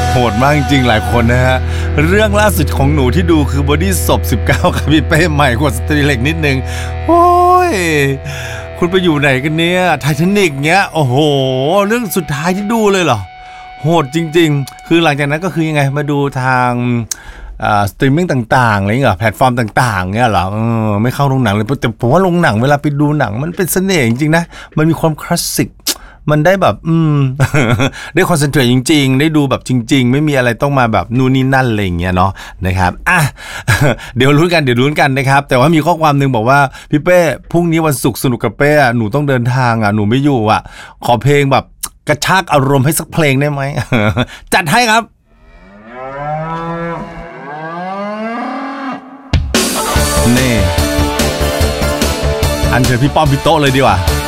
โหดมากจริงๆหลายคนนะฮะเรื่องล่าสุดของหนูที่ดูคือบอดี้ศพ19ครับพี่เป้ใหม่กว่าสตรีเล็กนิดนึงโอ้ยคุณไปอยู่ไหนกันเนี่ยไททานิกเงี้ยโอ้โหเรื่องสุดท้ายที่ดูเลยเหรอโหดจริงๆคือหลังจากนั้นก็คือยังไงมาดูทางสตรีมมิ่งต่างๆอะไรเงี้ยแพลตฟอร์มต่างๆเงี้ยเหรอไม่เข้าโรงหนังเลยแต่ผมว่าโรงหนังเวลาไปดูหนังมันเป็นเสน่ห์จริงๆนะมันมีความคลาสสิกมันได้แบบได้คอนเซนเทรตจริงๆได้ดูแบบจริงๆไม่มีอะไรต้องมาแบบนู่นนี่นั่นอะไรอย่างเงี้ยเนาะนะครับเดี๋ยวลุ้นกันนะครับแต่ว่ามีข้อความนึงบอกว่าพี่เป้พรุ่งนี้วันศุกร์สนุกกับเป้หนูต้องเดินทางหนูไม่อยู่ขอเพลงแบบกระชากอารมณ์ให้สักเพลงได้ไหม จัดให้ครับนี่อันเชิญพี่ป้อมพี่โต๊ะเลยดีกว่า